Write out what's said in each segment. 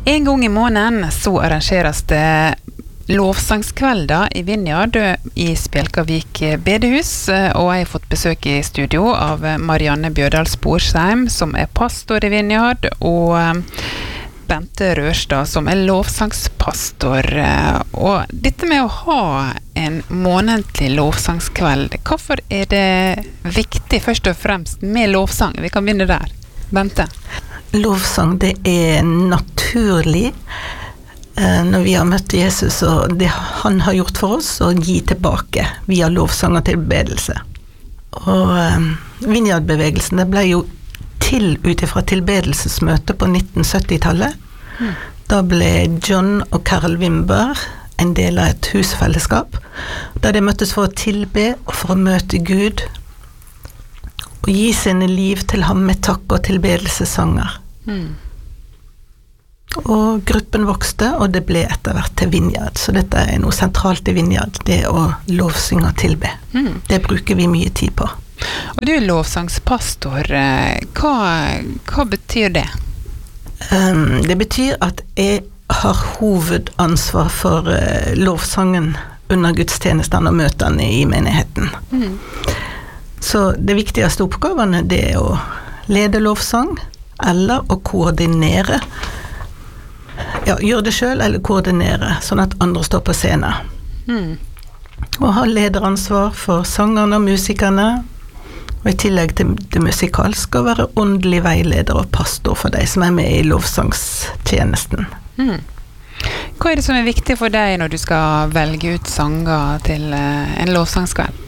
En gång i måneden så arrangeres det lovsangskvelder i Vinjard i Spjelkavik bedehus, og jeg har fått besøk i studio av Marianne Bjørdal Sporsheim, som pastor i Vinjard, og Bente Rørstad, som lovsangspastor. Og dette med å ha en månedlig lovsangskveld, hvorfor det viktig først og fremst med lovsang? Vi kan begynne der. Bente? Lovsang, det naturlig når vi har møtt Jesus, og det han har gjort for oss, å gi tilbake via lovsang og tilbedelse. Og Vinjard-bevegelsen, det ble jo til utifra tilbedelsesmøte på 1970-tallet. Da ble John og Carol Wimber en del av et husfellesskap, der de møttes for å tilbe og for å møte Gud, og gi sine liv til ham med takk og tilbedelsesanger. Og gruppen vokste, og det ble etter hvert til Vinjard. Så dette noe sentralt i Vinjard, det å lovsynge og tilbe. Det bruker vi mye tid på. Og du lovsangspastor, hva betyr det? Det betyr at jeg har hovedansvar for lovsangen under gudstjenestene og møtene i menigheten. Så det viktigste oppgavene det å lede lovsang, eller å koordinere. Ja, gjøre det selv eller koordinere, sånn at andre står på scenen. Og ha lederansvar for sangerne og musikerne, og i tillegg til det musikalske å være åndelig veileder og pastor for deg som med i lovsangstjenesten. Hva det som viktig for deg når du skal velge ut sanger til en lovsangskveld?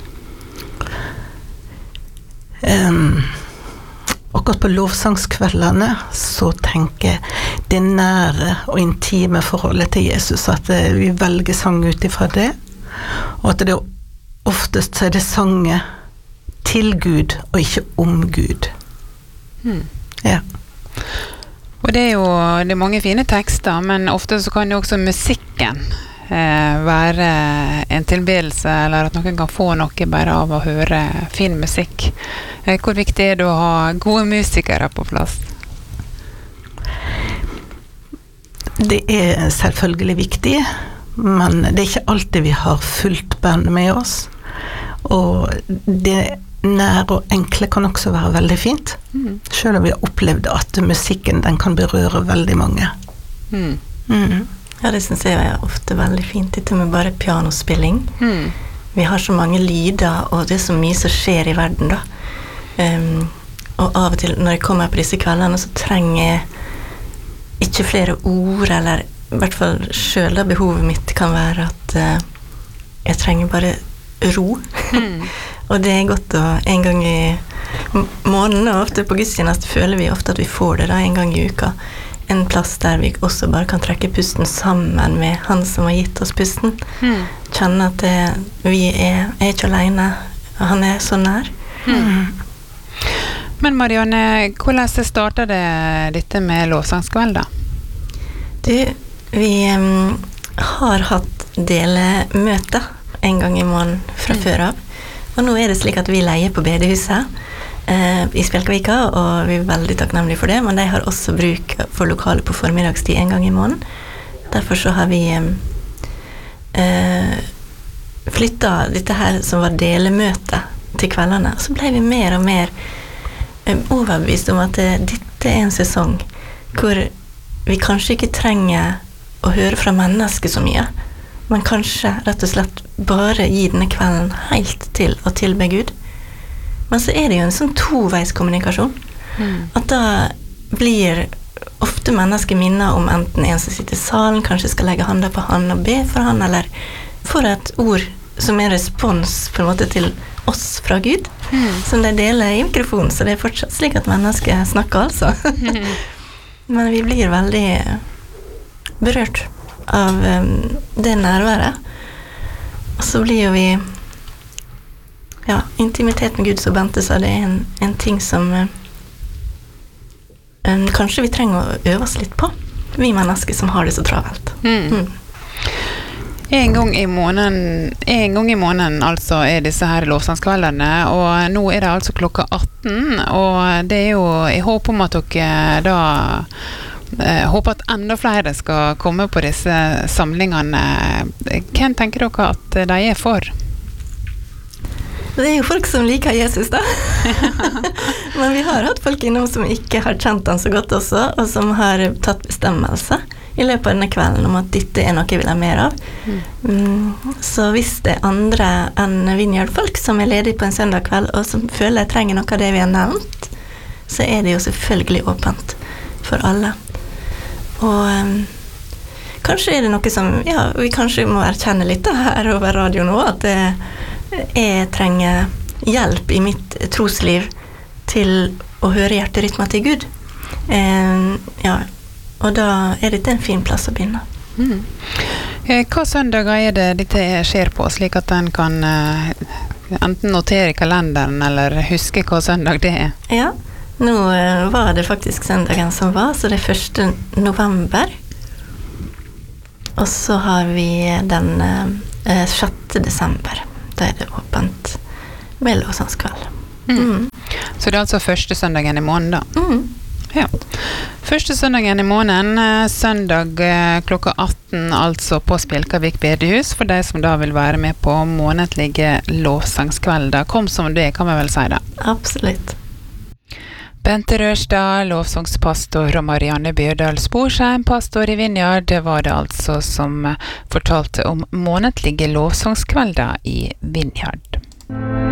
Akkurat på lovsangskveldene så tenker jeg det nære og intime forholdet til Jesus, at vi velger sang ut ifra det, og at det oftest så det sanger til Gud og ikke om Gud. Ja. Og det jo det mange fine tekster, men ofte så kan jo også musikken være en tilbedelse, eller at noen kan få noe bare av å høre fin musikk. Hvor viktig det å ha gode musikere på plass? Det selvfølgelig viktig, men det ikke alltid vi har fullt band med oss. Og det nære og enkle kan også være veldig fint, selv om vi har opplevd at musikken den kan berøre veldig mange. Ja, det synes jeg ofte veldig fint, dette med bare pianospilling. Vi har så mange lyder, og det så mye som skjer i verden da. Og av og til når jeg kommer på disse kveldene, så trenger jeg ikke flere ord, eller i hvert fall selv da behovet mitt kan være at jeg trenger bare ro. Og det godt å en gang i måneden, og ofte på gudstjeneste føler vi ofte at vi får det da en gang i uka. En plass der vi også bare kan trekke pusten sammen med han som har gitt oss pusten. Kjenne at vi ikke alene, han så nær. Men Marianne, hvordan startet det dette med lovsangskveld da? Vi har hatt delemøte en gang i måneden fra før av. Og nå det slik at vi leier på bedehuset i Spjelkavika, og vi veldig takknemlige for det, men de har også bruk for lokale på formiddagstid en gang i måneden. Derfor så har vi flyttet dette her som var delemøte til kveldene. Så ble vi mer og mer overbevist om at dette en sesong hvor vi kanskje ikke trenger å høre fra mennesker så mye, men kanskje rett og slett bare gi denne kvelden helt til å tilbe Gud. Men så det jo en sånn toveiskommunikasjon. At da blir ofte mennesker minnet om enten en som sitter i salen, kanskje skal legge handa på han og be for han, eller for et ord som respons på en måte til oss fra Gud, som de deler i mikrofonen, så det fortsatt slik at mennesker snakker altså. Men vi blir veldig berørt av det nærværet. Og så blir jo vi intimitet med Gud, så Bente sa det en ting som kanskje vi trenger å øve oss litt på, vi mennesker som har det så travelt. En gang i måneden altså disse her lovsangskveldene, og nå det altså klokka 18, og det jo i håp om at dere da Håper at enda flere skal komme på disse samlingene. Hvem tenker dere at de er for? Det er jo folk som liker Jesus da. Men vi har hatt folk innom som ikke har kjent han så godt også, og som har tatt bestemmelse i løpet av denne kvelden om at dette er noe jeg vil ha mer av. Så hvis det er andre enn Vineyard-folk som er ledige på en søndag kveld, og som føler jeg trenger noe av det vi har nevnt, så er det jo selvfølgelig åpent for alle. Og kanskje er det noe som, ja, vi kanskje må erkjenne litt da, her over radio nå, at jeg trenger hjelp i mitt trosliv til å høre hjerterytmen til Gud. Ja, og da er dette en fin plass å begynne. Hva søndager er det dette skjer på, slik at den kan enten notere i kalenderen eller huske hva søndag det er? Ja, nå var det faktisk søndagen som var, så det er 1. november. Og så har vi den 6. desember. Da er det åpent med lovsangskveld. Så det er altså første søndagen i måneden da? Ja. Første søndagen i måneden, søndag klokka 18, altså på Spjelkavik bedehus, for de som da vil være med på månedlige lovsangskvelder. Kom som det, kan vi vel si det. Absolutt. Bente Rørstad, lovsangspastor, og Marianne Bjørdal Sporsheim, pastor i Vineyard, det var det altså som fortalte om månedlige lovsangskvelder i Vineyard.